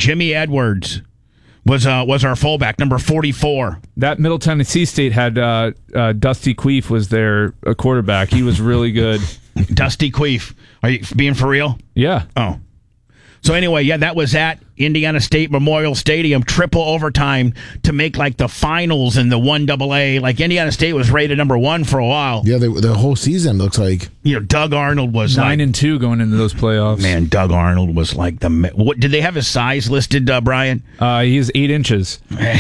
Jimmy Edwards was our fullback, number 44. That Middle Tennessee State had Dusty Queef was their quarterback. He was really good. Dusty Queef. Are you being for real? Yeah. Oh. So anyway, yeah, that was at Indiana State Memorial Stadium, triple overtime to make like the finals in the 1AA. Like Indiana State was rated number 1 for a while. Yeah, the whole season looks like. You know, Doug Arnold was 9-2 going into those playoffs. Man, Doug Arnold was like what did they have his size listed, Brian? He's 8 inches.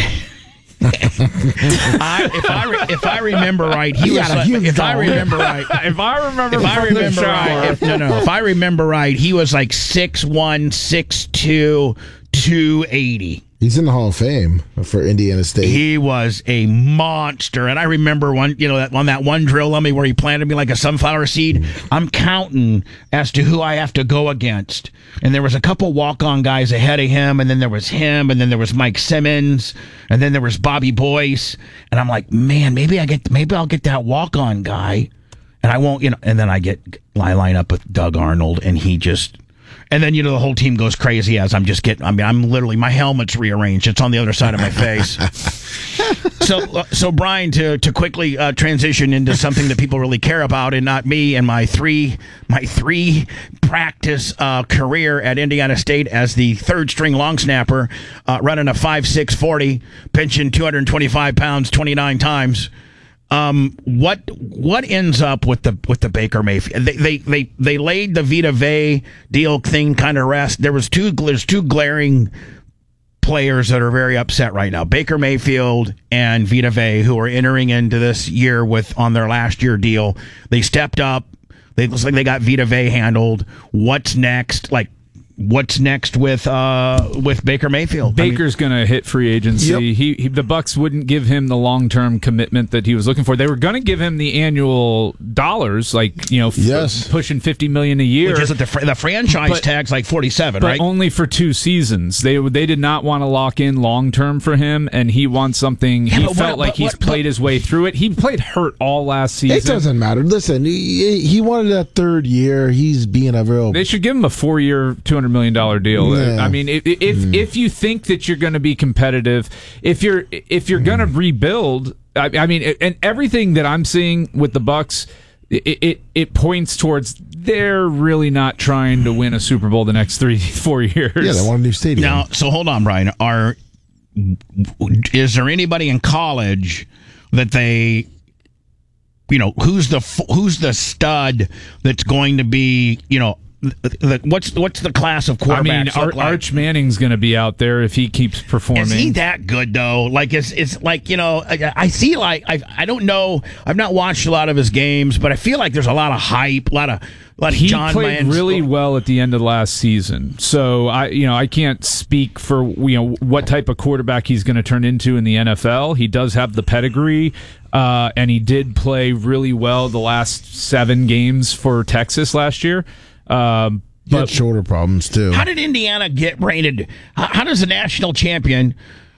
If I remember right, he was. If I remember right, he was like 6'1", 6'2", 280. He's in the Hall of Fame for Indiana State. He was a monster, and I remember on that one drill, where he planted me like a sunflower seed. I'm counting as to who I have to go against, and there was a couple walk-on guys ahead of him, and then there was him, and then there was Mike Simmons, and then there was Bobby Boyce, and I'm like, man, maybe I'll get that walk-on guy, and I won't, and then I line up with Doug Arnold, and he just. And then, the whole team goes crazy as I'm literally, my helmet's rearranged. It's on the other side of my face. So Brian, to quickly transition into something that people really care about and not me and my three practice career at Indiana State as the third string long snapper, running a 5.6 40, benching 225 pounds 29 times. What ends up with the Baker Mayfield? They laid the Vita Vea deal thing kind of rest. There's two glaring players that are very upset right now: Baker Mayfield and Vita Vea, who are entering into this year on their last year deal. They stepped up. It looks like they got Vita Vea handled. What's next? What's next with Baker Mayfield? Baker's going to hit free agency. Yep. The Bucs wouldn't give him the long-term commitment that he was looking for. They were going to give him the annual dollars, pushing $50 million a year. Which is the franchise tag's like 47, but right? But only for 2 seasons. They did not want to lock in long-term for him, and he wants something. He felt like he's played his way through it. He played hurt all last season. It doesn't matter. Listen, he wanted that third year. He's being a real. They should give him a 4-year, $200 million deal. Yeah. I mean, if you think that you're going to be competitive, if you're going to rebuild, I mean, and everything that I'm seeing with the Bucs, it points towards they're really not trying to win a Super Bowl the next 3-4 years. Yeah, they want a new stadium. Now, so hold on, Brian. Is there anybody in college that they? Who's the stud that's going to be? What's the class of quarterbacks? I mean, Arch Manning's going to be out there if he keeps performing. Is he that good though? Like it's like I see I don't know. I've not watched a lot of his games, but I feel like there's a lot of hype, a lot of he John played really well at the end of last season. So I can't speak for what type of quarterback he's going to turn into in the NFL. He does have the pedigree. And he did play really well the last 7 games for Texas last year. But had shoulder problems too. How did Indiana get rated? How does a national champion,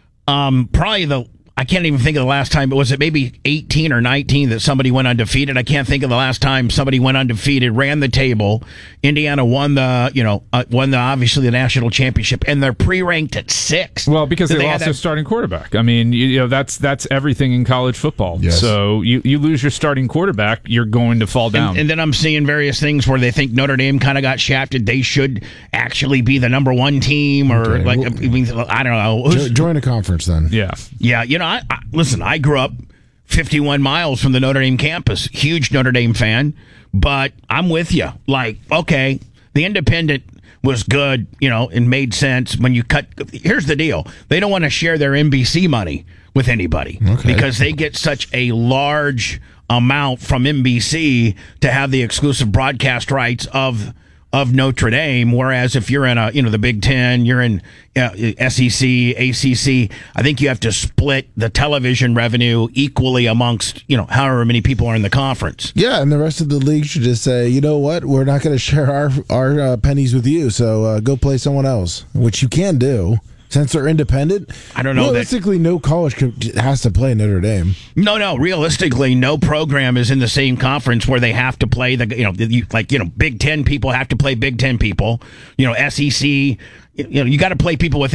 I can't even think of the last time, but was it maybe 18 or 19 that somebody went undefeated? I can't think of the last time somebody went undefeated, ran the table. Indiana won obviously the national championship, and they're pre-ranked at 6. Well, because they lost their starting quarterback. I mean, that's everything in college football. Yes. So you lose your starting quarterback, you're going to fall down. And then I'm seeing various things where they think Notre Dame kind of got shafted. They should actually be the number 1 team, or I don't know. Join a conference then. Yeah. Yeah, listen, I grew up 51 miles from the Notre Dame campus. Huge Notre Dame fan, but I'm with you. Like, okay, the Independent was good, and made sense when you cut. Here's the deal. They don't want to share their NBC money with anybody because they get such a large amount from NBC to have the exclusive broadcast rights of Notre Dame, whereas if you're in the Big Ten, you're in SEC, ACC, I think you have to split the television revenue equally amongst however many people are in the conference. Yeah, and the rest of the league should just say, you know what, we're not going to share our pennies with you, so go play someone else, which you can do. Since they're independent, I don't know. Realistically, no college has to play Notre Dame. No. Realistically, no program is in the same conference where they have to play Big Ten people have to play Big Ten people. SEC, you got to play people with